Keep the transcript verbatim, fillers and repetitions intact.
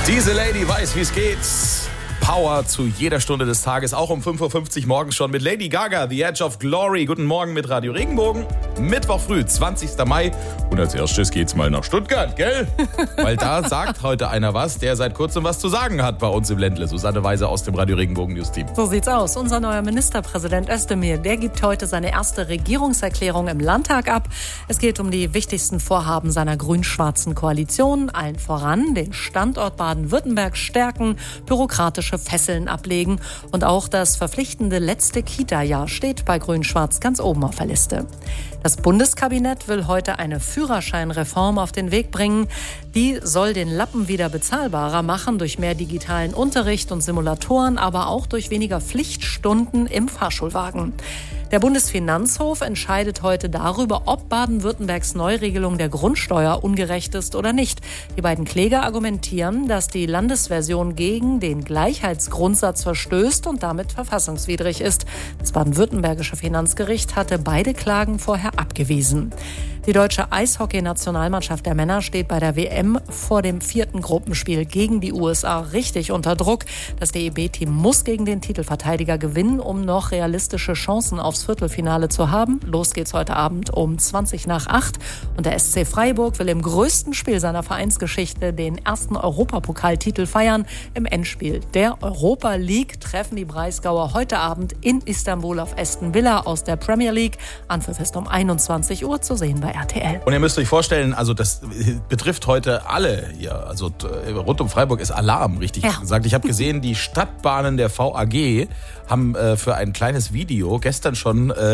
Diese Lady weiß, wie es geht. Power zu jeder Stunde des Tages, auch um fünf Uhr fünfzig morgens schon mit Lady Gaga, The Edge of Glory. Guten Morgen mit Radio Regenbogen. Mittwoch früh, zwanzigster Mai. Und als erstes geht's mal nach Stuttgart, gell? Weil da sagt heute einer was, der seit kurzem was zu sagen hat bei uns im Ländle. Susanne Weiser aus dem Radio Regenbogen News Team. So sieht's aus. Unser neuer Ministerpräsident Özdemir, der gibt heute seine erste Regierungserklärung im Landtag ab. Es geht um die wichtigsten Vorhaben seiner grün-schwarzen Koalition. Allen voran den Standort Baden-Württemberg stärken, bürokratische Fesseln ablegen. Und auch das verpflichtende letzte Kita-Jahr steht bei Grün-Schwarz ganz oben auf der Liste. Das Bundeskabinett will heute eine Führerscheinreform auf den Weg bringen. Die soll den Lappen wieder bezahlbarer machen durch mehr digitalen Unterricht und Simulatoren, aber auch durch weniger Pflichtstunden im Fahrschulwagen. Der Bundesfinanzhof entscheidet heute darüber, ob Baden-Württembergs Neuregelung der Grundsteuer ungerecht ist oder nicht. Die beiden Kläger argumentieren, dass die Landesversion gegen den Gleichheitsgrundsatz verstößt und damit verfassungswidrig ist. Das baden-württembergische Finanzgericht hatte beide Klagen vorher abgewiesen. Die deutsche Eishockey-Nationalmannschaft der Männer steht bei der W M vor dem vierten Gruppenspiel gegen die U S A richtig unter Druck. Das D E B-Team muss gegen den Titelverteidiger gewinnen, um noch realistische Chancen aufs Viertelfinale zu haben. Los geht's heute Abend um zwanzig nach acht. Und der S C Freiburg will im größten Spiel seiner Vereinsgeschichte den ersten Europapokaltitel feiern. Im Endspiel der Europa League treffen die Breisgauer heute Abend in Istanbul auf Aston Villa aus der Premier League. Anpfiff ist um einundzwanzig Uhr zu sehen bei R T L. Und ihr müsst euch vorstellen, also das betrifft heute alle hier. Also rund um Freiburg ist Alarm, richtig ja. gesagt. Ich habe gesehen, die Stadtbahnen der V A G haben äh, für ein kleines Video gestern schon äh,